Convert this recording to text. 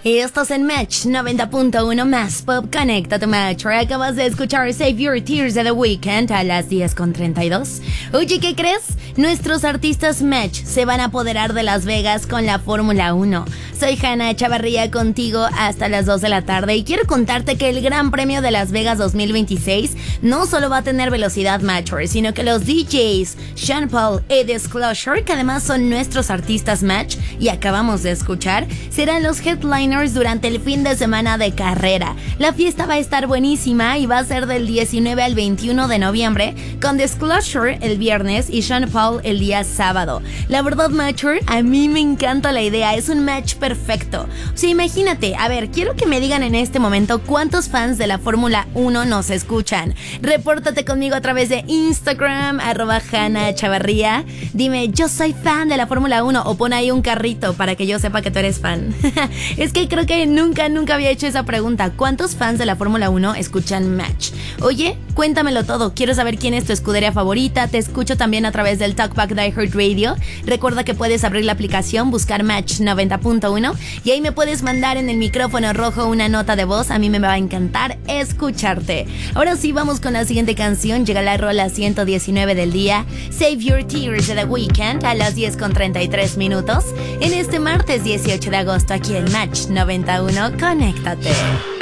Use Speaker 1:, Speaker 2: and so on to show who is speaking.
Speaker 1: Y estás en Match 90.1 más Pop. Conéctate, Match. Acabas de escuchar Save Your Tears de The Weeknd a las 10:32. Oye, ¿qué crees? Nuestros artistas Match se van a apoderar de Las Vegas con la Fórmula 1. Soy Hanna Chavarría contigo hasta las 2 de la tarde y quiero contarte que el Gran Premio de Las Vegas 2026 no solo va a tener velocidad Matcher, sino que los DJs Sean Paul y Disclosure, que además son nuestros artistas Match y acabamos de escuchar, serán los headliners durante el fin de semana de carrera. La fiesta va a estar buenísima y va a ser del 19 al 21 de noviembre con Disclosure el viernes y Sean Paul el día sábado. La verdad, Matcher, a mí me encanta la idea, es un match perfecto. O sea, imagínate, a ver, quiero que me digan en este momento cuántos fans de la Fórmula 1 nos escuchan. Repórtate conmigo a través de Instagram, @HannaChavarría. Dime, yo soy fan de la Fórmula 1 o pon ahí un carrito para que yo sepa que tú eres fan. Es que creo que nunca había hecho esa pregunta. ¿Cuántos fans de la Fórmula 1 escuchan Match? Oye, cuéntamelo todo. Quiero saber quién es tu escudería favorita. Te escucho también a través del Talkback de iHeartRadio. Recuerda que puedes abrir la aplicación, buscar Match 90.1 y ahí me puedes mandar en el micrófono rojo una nota de voz. A mí me va a encantar escucharte. Ahora sí, vamos con la siguiente canción. Llega la rola 119 del día, Save Your Tears de The Weeknd a las 10:33 minutos. En este martes 18 de agosto aquí en Match 91, conéctate.